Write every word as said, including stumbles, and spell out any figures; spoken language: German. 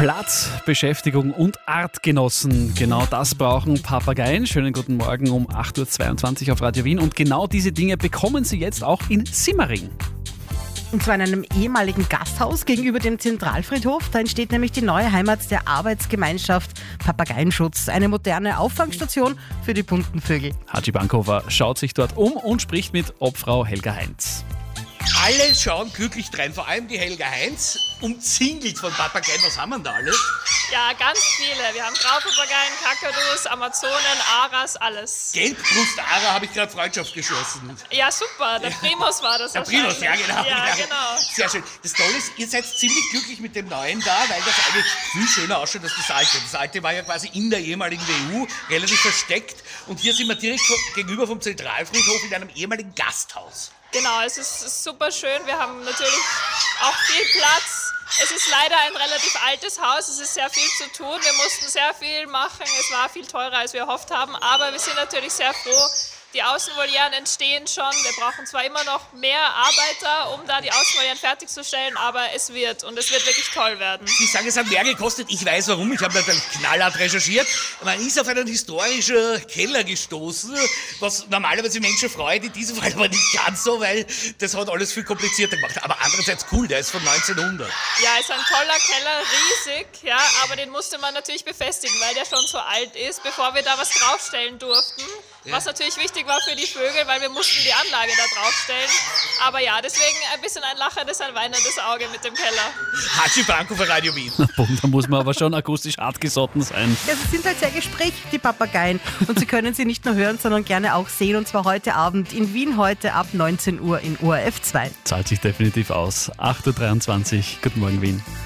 Platz, Beschäftigung und Artgenossen. Genau das brauchen Papageien. Schönen guten Morgen um acht Uhr zweiundzwanzig auf Radio Wien. Und genau diese Dinge bekommen Sie jetzt auch in Simmering. Und zwar in einem ehemaligen Gasthaus gegenüber dem Zentralfriedhof. Da entsteht nämlich die neue Heimat der Arbeitsgemeinschaft Papageienschutz. Eine moderne Auffangstation für die bunten Vögel. Haji Bankhofer schaut sich dort um und spricht mit Obfrau Helga Heinz. Alle schauen glücklich drein, vor allem die Helga Heinz, umzingelt von Papageien. Was haben wir da alles? Ja, ganz viele. Wir haben Graupapageien, Kakadus, Amazonen, Aras, alles. Gelbbrust-Ara habe ich gerade Freundschaft geschlossen. Ja, super. Der Primus war das. Der Primus, ja genau. Ja, genau. Sehr schön. Das Tolle ist, ihr seid ziemlich glücklich mit dem Neuen da, weil das eigentlich viel schöner ausschaut als das Alte. Das Alte war ja quasi in der ehemaligen W U, relativ versteckt. Und hier sind wir direkt gegenüber vom Zentralfriedhof in einem ehemaligen Gasthaus. Genau, es ist, ist super schön. Wir haben natürlich auch viel Platz. Es ist leider ein relativ altes Haus, es ist sehr viel zu tun. Wir mussten sehr viel machen, es war viel teurer, als wir erhofft haben. Aber wir sind natürlich sehr froh. Die Außenvolieren entstehen schon. Wir brauchen zwar immer noch mehr Arbeiter, um da die Außenvolieren fertigzustellen, aber es wird und es wird wirklich toll werden. Sie sagen, es hat mehr gekostet. Ich weiß warum. Ich habe natürlich knallhart recherchiert. Man ist auf einen historischen Keller gestoßen, was normalerweise Menschen freut. In diesem Fall aber nicht ganz so, weil das hat alles viel komplizierter gemacht. Aber andererseits cool, der ist von neunzehnhundert. Ja, ist ein toller Keller, riesig, ja, aber den musste man natürlich befestigen, weil der schon so alt ist, bevor wir da was draufstellen durften. Ja. Was natürlich wichtig war für die Vögel, weil wir mussten die Anlage da draufstellen. Aber ja, deswegen ein bisschen ein lachendes, ein weinendes Auge mit dem Keller. Haji Banko für Radio Wien. Da muss man aber schon akustisch hartgesotten sein. Ja, sie sind halt sehr gesprächig, die Papageien. Und Sie können sie nicht nur hören, sondern gerne auch sehen. Und zwar heute Abend in Wien, heute ab neunzehn Uhr in O R F zwei. Zahlt sich definitiv aus. acht Uhr dreiundzwanzig. Guten Morgen, Wien.